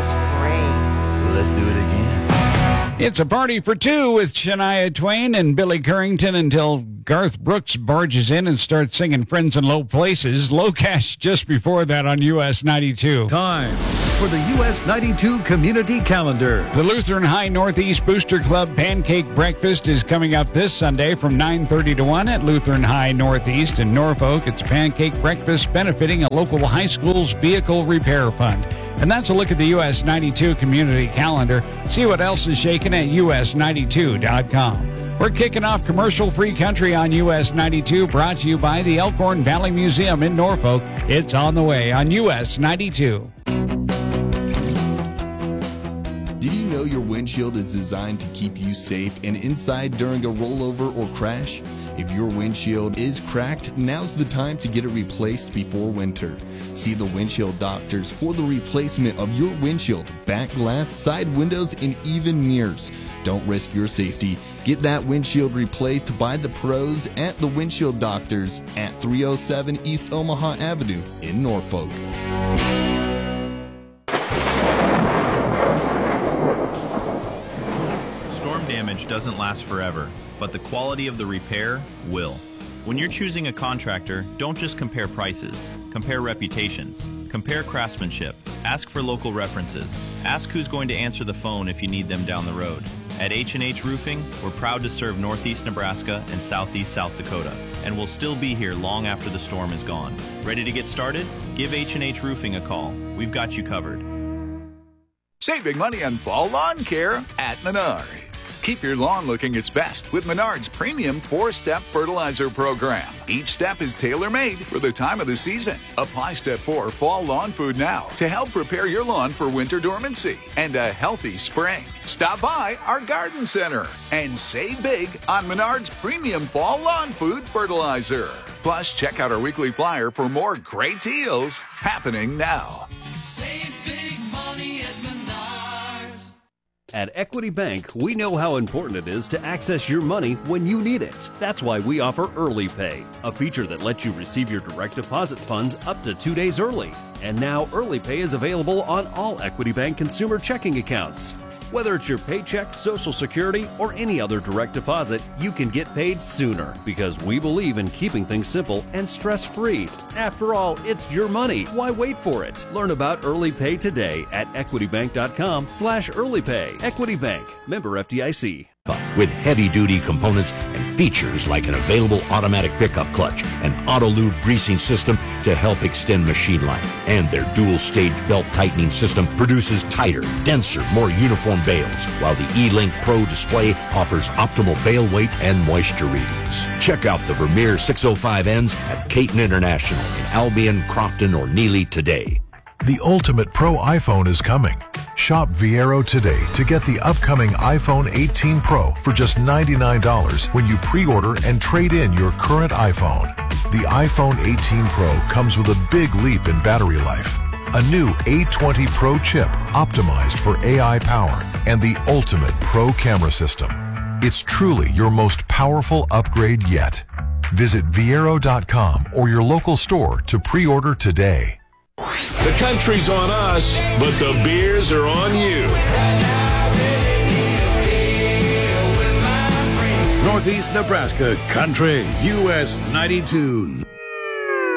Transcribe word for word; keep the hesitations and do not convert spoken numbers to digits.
spray. Let's do it again. It's a party for two with Shania Twain and Billy Currington until Garth Brooks barges in and starts singing Friends in Low Places. Low Cash just before that on U S ninety-two. Time for the U S ninety-two Community Calendar. The Lutheran High Northeast Booster Club Pancake Breakfast is coming up this Sunday from nine thirty to one at Lutheran High Northeast in Norfolk. It's a pancake breakfast benefiting a local high school's vehicle repair fund. And that's a look at the U S ninety-two Community Calendar. See what else is shaking at U S ninety-two dot com. We're kicking off commercial-free country on U S ninety-two, brought to you by the Elkhorn Valley Museum in Norfolk. It's on the way on U S ninety-two. Did you know your windshield is designed to keep you safe and inside during a rollover or crash? If your windshield is cracked, now's the time to get it replaced before winter. See the windshield doctors for the replacement of your windshield, back glass, side windows, and even mirrors. Don't risk your safety. Get that windshield replaced by the pros at the Windshield Doctors at three oh seven East Omaha Avenue in Norfolk. Storm damage doesn't last forever, but the quality of the repair will. When you're choosing a contractor, don't just compare prices. Compare reputations. Compare craftsmanship. Ask for local references. Ask who's going to answer the phone if you need them down the road. At H and H Roofing, we're proud to serve Northeast Nebraska and Southeast South Dakota, and we'll still be here long after the storm is gone. Ready to get started? Give H and H Roofing a call. We've got you covered. Saving money on fall lawn care at Menards. Keep your lawn looking its best with Menards' premium four-step fertilizer program. Each step is tailor-made for the time of the season. Apply Step four Fall Lawn Food now to help prepare your lawn for winter dormancy and a healthy spring. Stop by our garden center and save big on Menards' premium fall lawn food fertilizer. Plus, check out our weekly flyer for more great deals happening now. Save big money at Menards. At Equity Bank, we know how important it is to access your money when you need it. That's why we offer Early Pay, a feature that lets you receive your direct deposit funds up to two days early. And now Early Pay is available on all Equity Bank consumer checking accounts. Whether it's your paycheck, Social Security, or any other direct deposit, you can get paid sooner because we believe in keeping things simple and stress-free. After all, it's your money. Why wait for it? Learn about Early Pay today at equitybank.com slash earlypay. Equity Bank. Member F D I C. With heavy-duty components and features like an available automatic pickup clutch and auto-lube greasing system to help extend machine life. And their dual-stage belt tightening system produces tighter, denser, more uniform bales, while the E-Link Pro display offers optimal bale weight and moisture readings. Check out the Vermeer six oh five Ns at Caton International in Albion, Crofton, or Neely today. The ultimate pro iPhone is coming. Shop Viero today to get the upcoming iPhone eighteen Pro for just ninety-nine dollars when you pre-order and trade in your current iPhone. The iPhone eighteen Pro comes with a big leap in battery life, a new A twenty Pro chip optimized for A I power, and the ultimate pro camera system. It's truly your most powerful upgrade yet. Visit Viero dot com or your local store to pre-order today. The country's on us, but the beers are on you. Northeast Nebraska Country, U S ninety-two.